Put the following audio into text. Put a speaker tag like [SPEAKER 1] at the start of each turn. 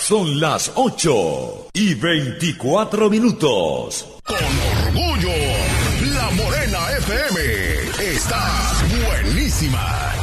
[SPEAKER 1] Son las 8:24.
[SPEAKER 2] Con orgullo, La Morena FM está buenísima.